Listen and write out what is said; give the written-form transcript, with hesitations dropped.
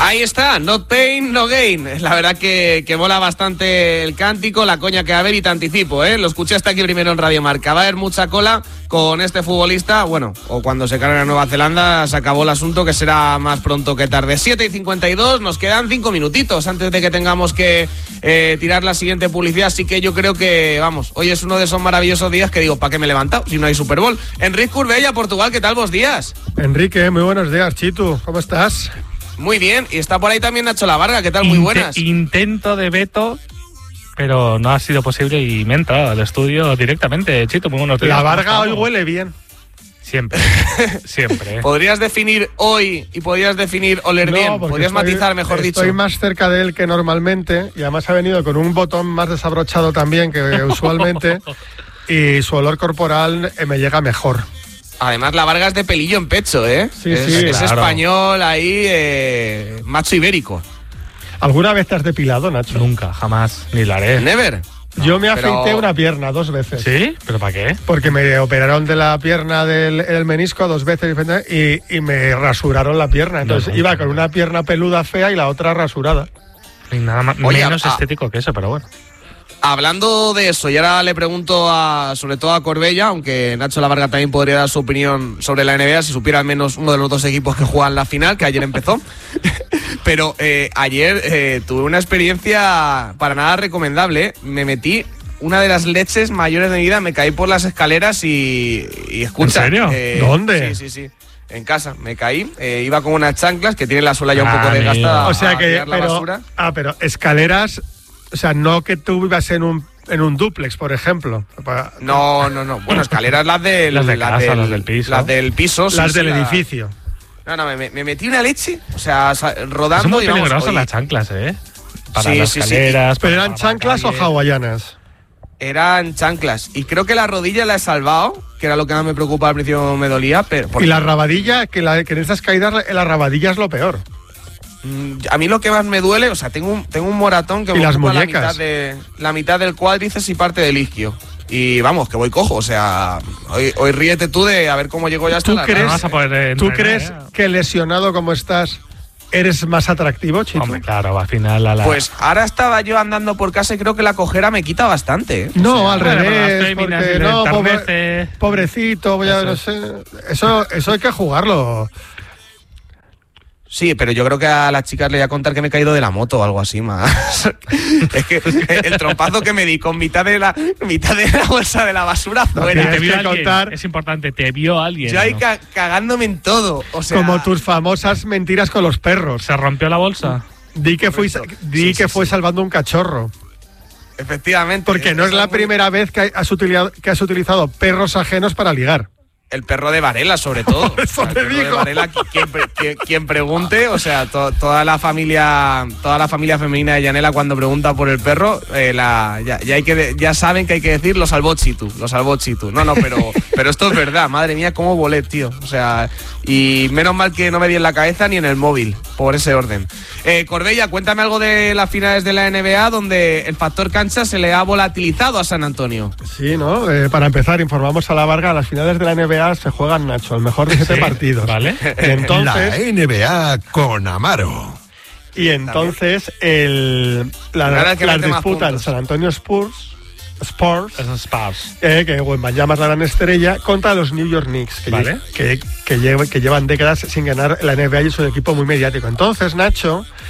Ahí está, no pain, no gain. La verdad que mola bastante el cántico, la coña que va a haber, y te anticipo, lo escuché hasta aquí primero en Radio Marca. Va a haber mucha cola con este futbolista, bueno, o cuando se cargue a Nueva Zelanda se acabó el asunto, que será más pronto que tarde. 7:52, nos quedan 5 minutitos antes de que tengamos que tirar la siguiente publicidad, así que yo creo que, vamos, hoy es uno de esos maravillosos días que digo, ¿para qué me he levantado si no hay Super Bowl? Enrique Curbella, Portugal, ¿qué tal? Buenos días. Enrique, muy buenos días, Chitu, ¿cómo estás? Muy bien, y está por ahí también Nacho Lavarga, ¿qué tal? Muy buenas. Intento de veto, pero no ha sido posible y me he entrado al estudio directamente. Chito, muy buenos días. Lavarga hoy huele bien. Siempre, siempre. ¿Podrías definir hoy y podrías definir oler bien? ¿Podrías matizar, mejor dicho? Estoy más cerca de él que normalmente, y además ha venido con un botón más desabrochado también que usualmente, y su olor corporal me llega mejor. Además, Lavarga es de pelillo en pecho, ¿eh? Sí, es claro. Español ahí, macho ibérico. ¿Alguna vez te has depilado, Nacho? Nunca, jamás, ni lo haré. Never. Yo me afeité una pierna 2 veces. ¿Sí? ¿Pero para qué? Porque me operaron de la pierna del menisco 2 veces y me rasuraron la pierna. Entonces iba con una pierna peluda fea y la otra rasurada. Ni nada más, menos estético que eso, pero bueno. Hablando de eso, y ahora le pregunto sobre todo a Corbella, aunque Nacho Lavarga también podría dar su opinión sobre la NBA, si supiera al menos uno de los 2 equipos que juegan la final, que ayer empezó. Pero ayer tuve una experiencia para nada recomendable. Me metí una de las leches mayores de mi vida, me caí por las escaleras y escucha. ¿En serio? ¿Dónde? Sí. En casa, me caí. Iba con unas chanclas que tienen la suela ya un poco desgastada. O sea que, basura. Pero escaleras, o sea, no que tú vivas en un dúplex, por ejemplo. No. Bueno, escaleras las del piso. Las del piso. Las del edificio. No, me metí una leche, o sea, rodando. Son muy y peligrosas las chanclas, Para sí, las escaleras. ¿Pero eran chanclas o hawaianas? Eran chanclas. Y creo que la rodilla la he salvado, que era lo que más me preocupaba al principio, me dolía. Y la rabadilla, que en estas caídas la rabadilla es lo peor. A mí lo que más me duele, o sea, tengo un moratón que me ocupa la mitad del cuádriceps y parte del isquio. Y vamos, que voy cojo, o sea, hoy ríete tú de a ver cómo llego ya hasta la ¿Tú crees que lesionado como estás eres más atractivo, Chico? Hombre, claro, al final Pues ahora estaba yo andando por casa y creo que la cojera me quita bastante, No, al revés, porque no, pobrecito, no sé, eso hay que jugarlo. Sí, pero yo creo que a las chicas le voy a contar que me he caído de la moto o algo así más. Es que el trompazo que me di con mitad de la bolsa de la basura fuera. Te vio alguien, es importante, te vio alguien. Yo ahí cagándome en todo. O sea, como tus famosas mentiras con los perros. ¿Se rompió la bolsa? Di que fue salvando un cachorro. Efectivamente. Porque no es la primera vez que has utilizado perros ajenos para ligar. El perro de Varela, sobre todo. Eso te digo. De Varela, quien pregunte, o sea, toda la familia femenina de Llanela, cuando pregunta por el perro, ya saben que hay que decir lo salvó Chitu. No, pero esto es verdad, madre mía, cómo volé, tío. O sea, y menos mal que no me di en la cabeza ni en el móvil, por ese orden. Corbella, cuéntame algo de las finales de la NBA, donde el factor cancha se le ha volatilizado a San Antonio. Sí, ¿no? Para empezar, informamos a Lavarga, las finales de la NBA se juegan, Nacho, el mejor de 7 partidos. ¿Vale? Y entonces, la NBA con Amaro. Y entonces las disputan San Antonio Spurs, que Wembanyama es la gran estrella, contra los New York Knicks, que llevan décadas sin ganar la NBA y es un equipo muy mediático. Entonces, Nacho,